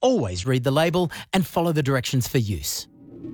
Always read the label and follow the directions for use.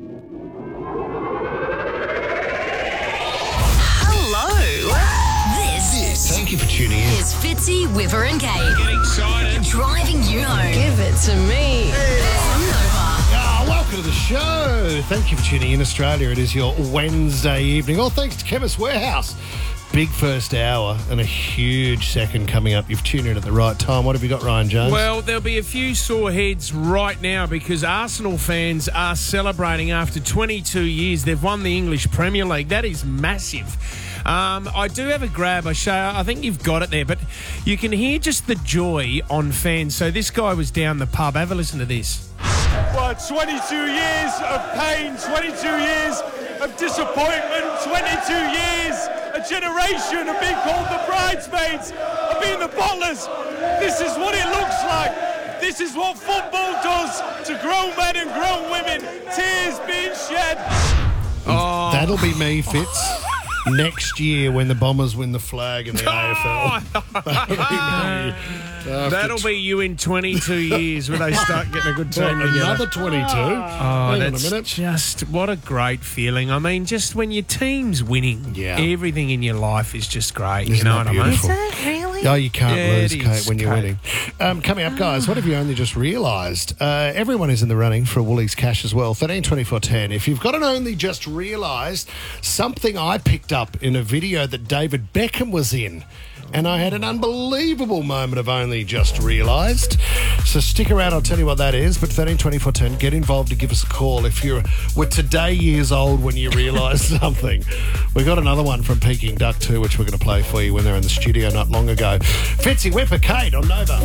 Thank you for tuning in. It's Fitzy, Whipper and Kate. Get excited. Driving you home. Give it to me. On Nova. Welcome to the show. Thank you for tuning in, Australia. It is your Wednesday evening. All thanks to Chemist Warehouse. Big first hour and a huge second coming up. You've tuned in at the right time. What have you got, Ryan Jones? Well, there'll be a few sore heads right now because Arsenal fans are celebrating after 22 years. They've won the English Premier League. That is massive. I do have a grab. I think you've got it there, but you can hear just the joy on fans. So this guy was down the pub. Have a listen to this. Well, 22 years of pain, 22 years of disappointment, 22 years, a generation of being called the bridesmaids, of being the bottlers. This is what it looks like. This is what football does to grown men and grown women. Tears being shed. Oh. That'll be me, Fitz. Next year when the Bombers win the flag in the AFL. That'll be you in 22 years when they start getting a good team together. Another 22? Oh, hang on a minute. Just what a great feeling. I mean, just when your team's winning, everything in your life is just great. Isn't you know that what beautiful? I mean? Is that really? Oh, you can't lose, it Kate, is, when you're Kate. winning. Coming up, guys, what have you only just realised? Everyone is in the running for a Woolies cash as well. 13 24 10. If you've got an only just realised, something I picked up in a video that David Beckham was in, and I had an unbelievable moment of only just realised. So stick around, I'll tell you what that is. But 13 24 10, get involved and give us a call if you were today years old when you realised something. We got another one from Peking Duck too, which we're going to play for you when they're in the studio not long ago. Fitzy, Whipper, Kate on Nova.